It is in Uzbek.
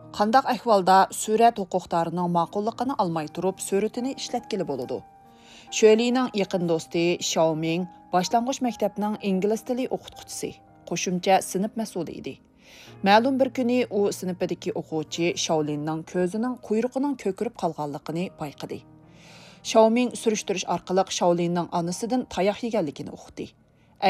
Qandaq ahvolda surat huquqdorining ma'qulligini olmay turib, suratini ishlatkili bo'ladi. Shuelining yaqin do'sti Xiaoming boshlang'ich maktabning ingliz tili o'qituvchisi, qo'shimcha sinf mas'uli edi. Ma'lum bir kuni u sinfidagi o'quvchi Xiaolinning ko'zining quyruqining ko'kirib qolganligini payqadi. Xiaoming surishtirish orqali Xiaolinning onasidan tayoq yeganligini uqdi.